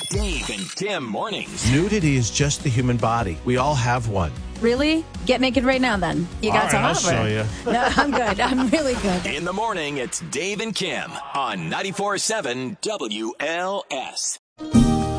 Dave and Tim mornings. Nudity is just the human body. We all have one. Really? Get naked right now, then. You got some I'll offer. show you. No, I'm good. I'm really good. In the morning, it's Dave and Kim on 94.7 WLS.